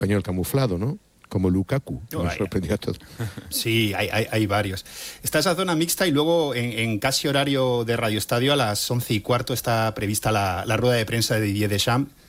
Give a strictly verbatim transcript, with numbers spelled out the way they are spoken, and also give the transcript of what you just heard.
español camuflado, ¿no? Como Lukaku, que Oh, nos sorprendió a todos. Sí, hay, hay, hay varios. Está esa zona mixta y luego en, en casi horario de Radio Estadio a las once y cuarto está prevista la, la rueda de prensa de Didier Deschamps,